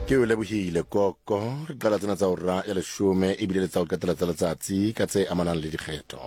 ke o lebohile koko re qala tsena tsa hora ya leshome ebile le tsa ho qetela tsa letsatsi ka tse amanang le dikgetho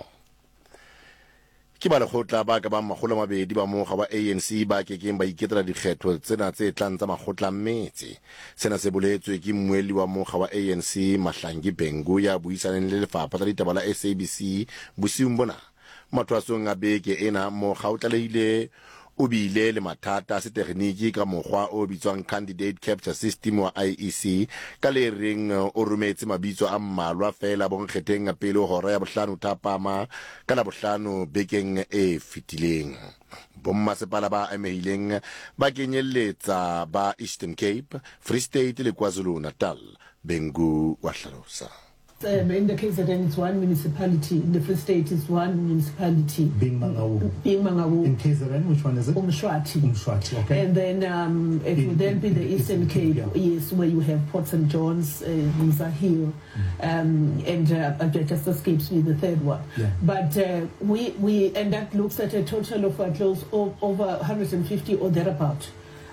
ke ba lekgotla ba ka ba makgolo a mabedi ba mokga wa ANC ba kekeng ba iketela dikgetho tsena tse tlang tsa makgotla mmetse sena se boletswe ke mmueli wa mokga wa ANC Mahlangi Bengu ya buisaneng le lefapha la ditaba la SABC bosiung bona mathwasong a beke ena mokga o tlalehile o bile le mathata a setekgeniki ka mokgwa o bitswang candidate capture system wa IEC ka le reng o rometse mabitso a mmalwa fela bonkgetheng pele hora ya bohlano thapama ka la bohlano bekeng e fitileng bommasepala ba amehileng ba kenyeletsa ba Eastern Cape, Free State le KwaZulu-Natal. Bengu wa hlalosa. In the KZN, it's one municipality. In the Free State, it's one municipality. Being Mangaung. In KZN, which one is it? Umshwati. Okay. And then it will then be the Eastern Cape, yes, where you have Port St. John's, Musa Hill, and just escapes me the third one. Yeah. But and that looks at a total of close over 150 or thereabout,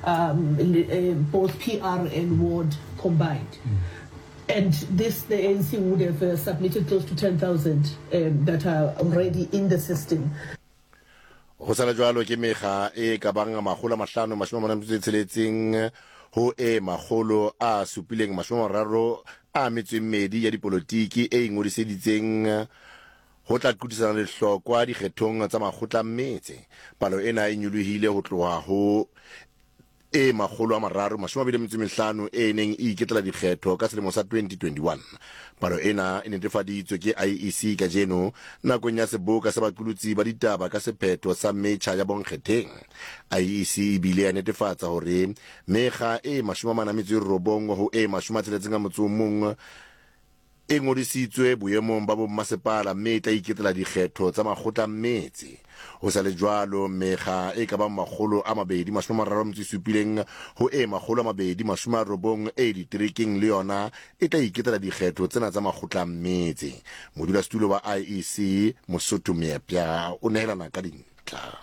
both PR and ward combined. And the ANC would have submitted close to 10,000 that are already in the system. Ho sala jwalo ke mekga e ka bang makgolo a mahlano mashome a mararo tsheletseng ho e makgolo a supileng mashome a mararo a metso e mmedi ya dipolotiki e ingodiseditseng ho tla qudisana le hlokwa dikgethong tsa makgotla mmetse palo ena e nyolohile ho tloha ho e makgolo a mararo mashome a 25 e neng e iketela dikgetho ka selemo sa 2021 palo ena e netefaditswe ke IEC ka jeno nakong ya seboka sa baqolotsi ba ditaba ka sephetho sa metjha ya bonkgetheng IEC bile ya netefatsa hore mekga e 49 ho e 61 e ngodisitswe boemong ba bommasepala mme tla iketela dikgetho tsa makgotla mmetse ho sa le jwalo mekga e ka ba makgolo a mabedi 37 ho e makgolo a mabedi 90 e diterekeng le yona e tla iketela dikgetho tsena tsa makgotla mmetse modulasetulo wa IEC Mosotho Meapya o nehelana ka dintlha.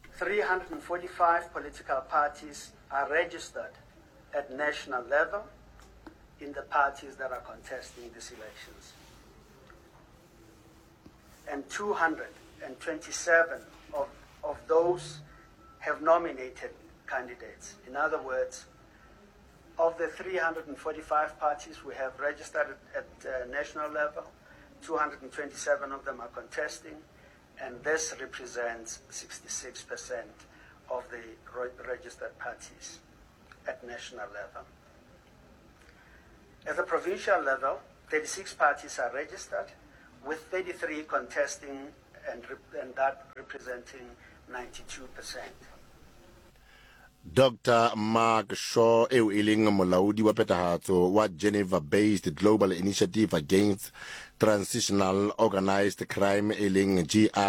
345 political parties are registered at national level in the parties that are contesting these elections. And 227 of those have nominated candidates. In other words, of the 345 parties we have registered at national level, 227 of them are contesting, and this represents 66% of the registered parties at national level. At the provincial level, 36 parties are registered, with 33 contesting and that representing 92%. Dr. Mark Shaw eo e leng molaodi wa phethahatso wa Geneva-based Global Initiative Against Transitional Organized Crime e leng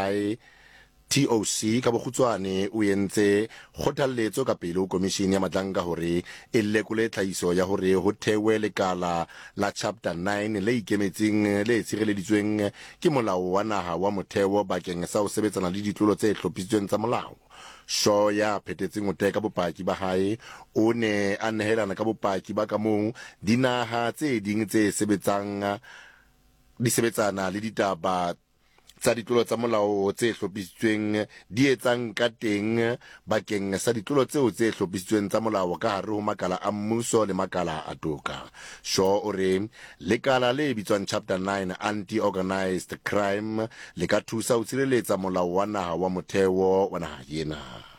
GITOC ka bokgutswane o entse kgothalletso ka pele ho komishini ya matlanka hore e lekole tlhahiso ya hore ho thewe lekala la chapter 9 le ikemetseng le tshireleditsweng ke molao wa naha wa motheo bakeng sa ho sebetsana le ditlolo tse hlophisitsweng tsa molao. Shaw ya phetetseng ho teka bopaki ba hae o ne a nehelana ka bopaki ba ka moo dinaha tse ding tse sebetsana le ditaba tsa ditlolo tsa molao tse hlophisitsweng di etsang ka teng bakeng sa ditlolo tseo tse hlophisitsweng tsa molao ka hare ho makala a mmuso le makala a toka. Shaw o re lekala le bitswang chapter 9 anti-organized crime le ka thusa ho tshireletsa molao wa naha wa motheo wa naha ena.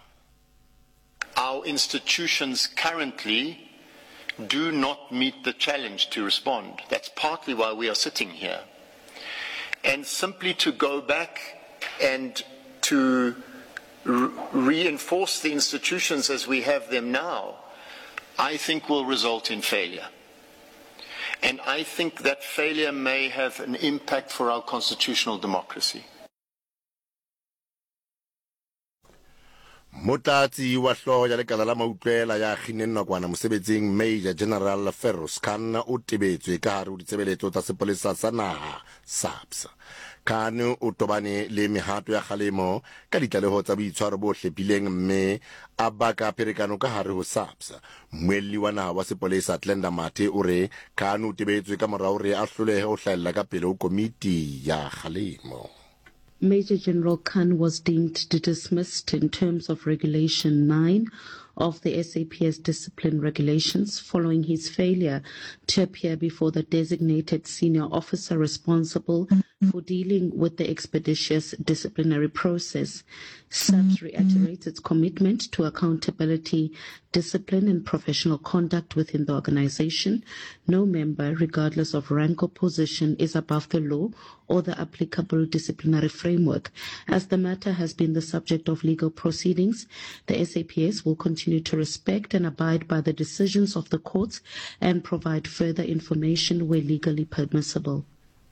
Our institutions currently do not meet the challenge to respond. That's partly why we are sitting here. And simply to go back and to reinforce the institutions as we have them now, I think will result in failure. And I think that failure may have an impact for our constitutional democracy. Motlatsi wa hlooho ya lekala la mautlwela ya kginneng nakwana mosebetsing Major General Feroz Khan o tebetswe ka hare ho ditshebeletso tsa sepolesa sa naha SAPS. Khan o tobane le mehato ya kgalemo ka ditlaleho tsa boitshwaro bo hlepileng mme a baka pherekano ka hare ho SAPS. Mmuelli wa naha wa sepolesa Tlenda Mathe o re Khan o tebetswe ka morao hore a hlolehe ho hlahella ka pele ho komiti ya kgalemo. Major General Khan was deemed dismissed in terms of Regulation 9 of the SAPS discipline regulations following his failure to appear before the designated senior officer responsible for dealing with the expeditious disciplinary process. SAPS reiterates its commitment to accountability, discipline and professional conduct within the organization. No member, regardless of rank or position, is above the law or the applicable disciplinary framework. As the matter has been the subject of legal proceedings, the SAPS will continue to respect and abide by the decisions of the courts and provide further information where legally permissible.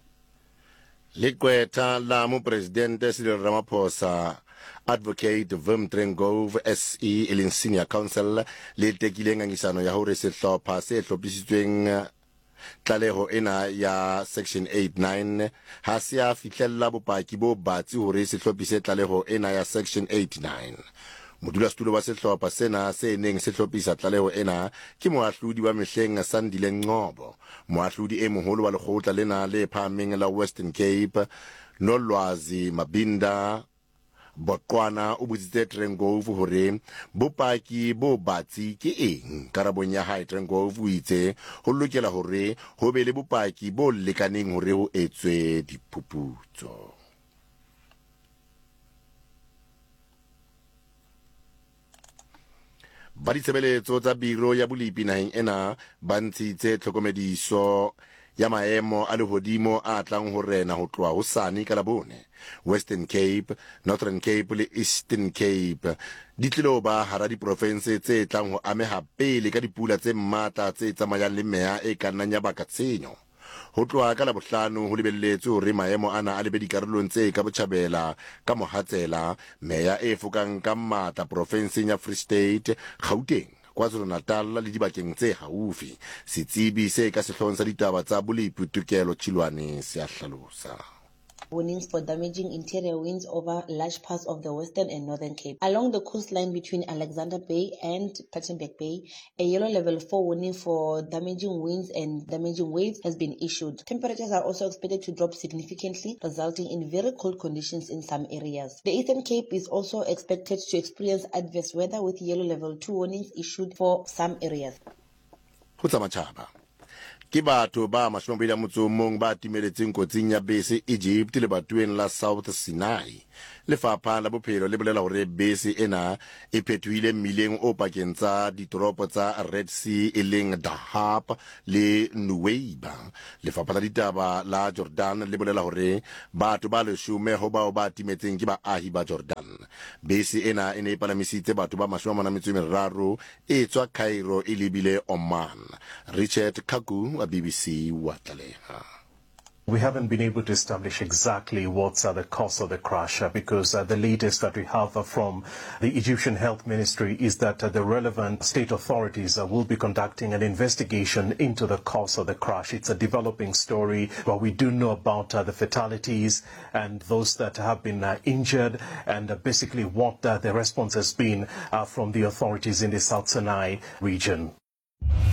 Likweta la Presidente Cyril Ramaphosa, Advocate Wim Trengove SE eleng Senior Counsel le tekileng ngangisano ya hore sehlopha se hlophisitsweng tlaleho ena ya Section 89 ha se a fihlella bopaki bo batsi hore se hlophise tlaleho ena ya Section 89. Modulasetulo wa sehlopha sena se neng se hlophisa tlaleho ena ke moahlodi wa mehleng Sandile Ngcobo, moahlodi e moholo wa lekgotla lena le phahameng la Western Cape Nolwazi Mabinda Boqwana o botsitse Trengove hore bopaki bo batsi ke eng. Karabong ya hae Trengove o itse ho lokela hore ho be le bopaki bo lekaneng hore ho etswe diphuputso. Ba ditshebeletso tsa biro ya bolipi naheng ena ba ntshitse tlhokomediso ya maemo a lehodimo a tlang ho rena ho tloha hosane ka Labone. Western Cape, Northern Cape le Eastern Cape di tlilo ba hara diprovince tse tlang ho ameha pele ka dipula tse matla tse tsamayang le meya e ka nnang ya baka tshenyo. Ho tloha ka Labohlano ho lebelletswe hore maemo ana a lebe dikarolong tse ka Botjhabela ka Mohatsela, meya e fokang ka matla provinseng ya Free State, Gauteng, KwaZulu-Natal le dibakeng tse haufi. Setsebi se ka sehloohong sa ditaba tsa bolipi Tukelo Chilwane se a hlalosa. Warnings for damaging interior winds over large parts of the Western and Northern Cape. Along the coastline between Alexander Bay and Plettenberg Bay, a yellow level 4 warning for damaging winds and damaging waves has been issued. Temperatures are also expected to drop significantly, resulting in very cold conditions in some areas. The Eastern Cape is also expected to experience adverse weather with yellow level 2 warnings issued for some areas. Ke batho ba 21 ba timeletseng kotsing ya bese Egypt le batweng la South Sinai. Lefapha la bophelo le bolela hore bese ena e phethuhile mmileng o pakeng tsa ditoropo tsa Red Sea e leng Dahab le Nuweiba. Lefapha la ditaba la Jordan le bolela hore batho ba 10 ho bao ba timetseng ke baahi ba Jordan. Bese ena e ne e palamisitse batho ba 33 e tswa Cairo e lebile Oman. Richard Kaku wa BBC wa tlaleha. We haven't been able to establish exactly what's the cause of the crash because the latest that we have from the Egyptian Health Ministry is that the relevant state authorities will be conducting an investigation into the cause of the crash. It's a developing story, but we do know about the fatalities and those that have been injured and basically what the response has been from the authorities in the South Sinai region.